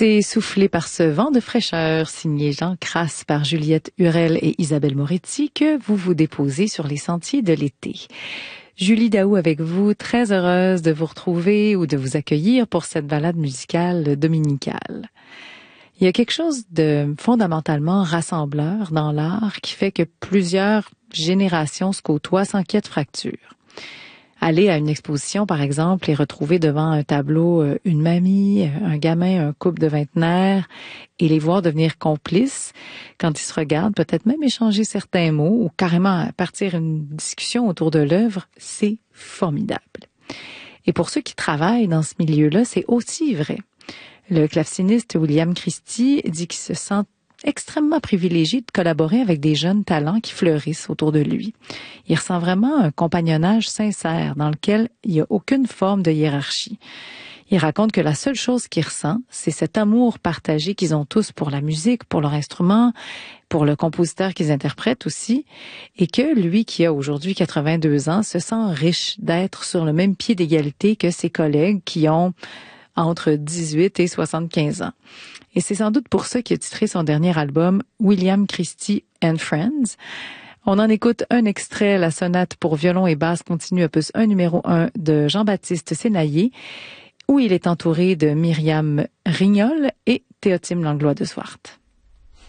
C'est soufflé par ce vent de fraîcheur, signé Jean Crasse par Juliette Hurel et Isabelle Moretti, que vous vous déposez sur les sentiers de l'été. Julie Daou avec vous, très heureuse de vous retrouver ou de vous accueillir pour cette balade musicale dominicale. Il y a quelque chose de fondamentalement rassembleur dans l'art qui fait que plusieurs générations se côtoient sans qu'il y ait de fracture. Aller à une exposition, par exemple, et retrouver devant un tableau une mamie, un gamin, un couple de vingtenaires, et les voir devenir complices quand ils se regardent, peut-être même échanger certains mots ou carrément partir une discussion autour de l'œuvre, c'est formidable. Et pour ceux qui travaillent dans ce milieu-là, c'est aussi vrai. Le claveciniste William Christie dit qu'il se sent extrêmement privilégié de collaborer avec des jeunes talents qui fleurissent autour de lui. Il ressent vraiment un compagnonnage sincère dans lequel il n'y a aucune forme de hiérarchie. Il raconte que la seule chose qu'il ressent, c'est cet amour partagé qu'ils ont tous pour la musique, pour leur instrument, pour le compositeur qu'ils interprètent aussi, et que lui, qui a aujourd'hui 82 ans, se sent riche d'être sur le même pied d'égalité que ses collègues qui ont entre 18 et 75 ans. Et c'est sans doute pour ça qu'il a titré son dernier album William Christie and Friends. On en écoute un extrait, la sonate pour violon et basse continue opus 1 numéro 1 de Jean-Baptiste Sénaillé, où il est entouré de Myriam Rignol et Théotime Langlois de Swart.